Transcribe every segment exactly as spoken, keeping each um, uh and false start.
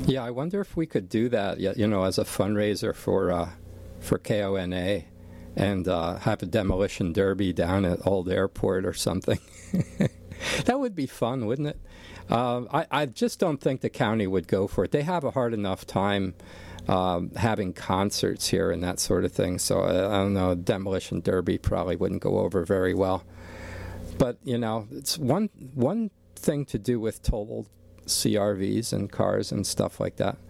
Yeah, I wonder if we could do that, you know, as a fundraiser for uh, for K O N A, and uh, have a demolition derby down at Old Airport or something. That would be fun, wouldn't it? Uh, I, I just don't think the county would go for it. They have a hard enough time um, having concerts here and that sort of thing. So I, I don't know, demolition derby probably wouldn't go over very well. But, you know, it's one one thing to do with total C R Vs and cars and stuff like that.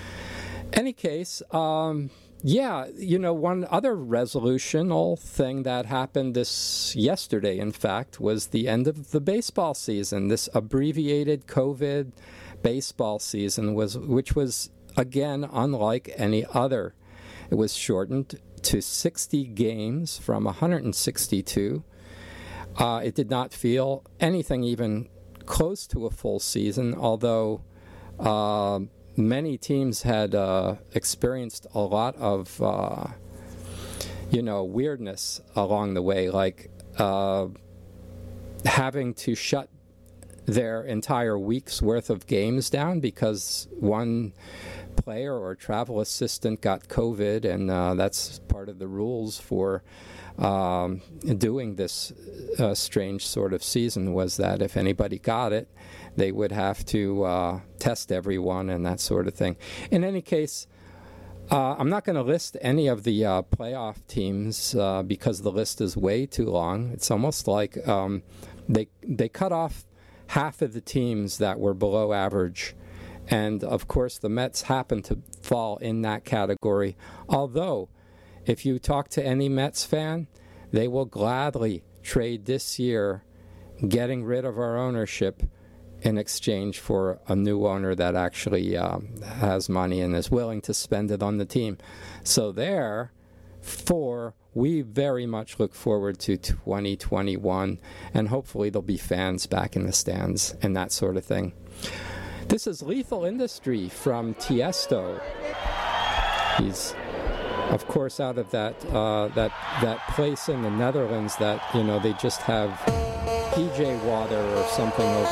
Any case, um, yeah, you know, one other resolutional thing that happened this yesterday, in fact, was the end of the baseball season. This abbreviated COVID baseball season was, which was, again, unlike any other. It was shortened to sixty games from one hundred sixty-two. Uh, it did not feel anything even close to a full season, although uh, many teams had uh, experienced a lot of, uh, you know, weirdness along the way, like uh, having to shut their entire week's worth of games down because one player or travel assistant got COVID, and uh, that's part of the rules for um, doing this uh, strange sort of season, was that if anybody got it, they would have to uh, test everyone and that sort of thing. In any case, uh, I'm not going to list any of the uh, playoff teams uh, because the list is way too long. It's almost like um, they they cut off half of the teams that were below average. And, of course, the Mets happen to fall in that category. Although, if you talk to any Mets fan, they will gladly trade this year getting rid of our ownership in exchange for a new owner that actually um, has money and is willing to spend it on the team. So therefore, we very much look forward to twenty twenty-one, and hopefully there'll be fans back in the stands and that sort of thing. This is Lethal Industry from Tiesto. He's, of course, out of that uh, that that place in the Netherlands that, you know, they just have P J water or something over